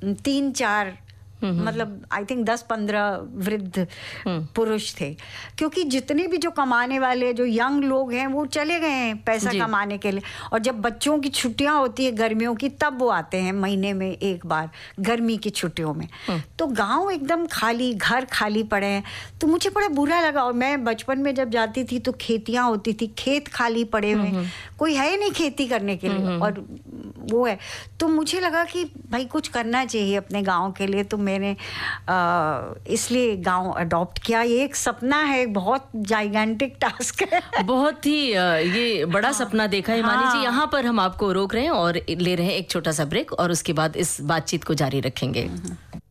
3-4 मतलब I think 10-15 वृद्ध पुरुष थे, क्योंकि जितने भी जो कमाने वाले जो यंग लोग हैं वो चले गए हैं पैसा कमाने के लिए, और जब बच्चों की छुट्टियां होती है गर्मियों की तब वो आते हैं महीने में एक बार गर्मी की छुट्टियों में। तो गांव एकदम खाली, घर खाली पड़े हैं, तो मुझे बड़ा बुरा लगा। और मैं बचपन में जब जाती थी तो खेतियां होती थी, खेत खाली पड़े हुए, कोई है नहीं खेती करने के लिए, और वो है, तो मुझे लगा कि भाई कुछ करना चाहिए अपने गांव के लिए। तो मैंने इसलिए गांव अडॉप्ट किया। ये एक सपना है, बहुत जाइगेंटिक टास्क है, बहुत ही ये बड़ा सपना देखा है हिमानी जी। यहाँ पर हम आपको रोक रहे हैं और ले रहे हैं एक छोटा सा ब्रेक, और उसके बाद इस बातचीत को जारी रखेंगे।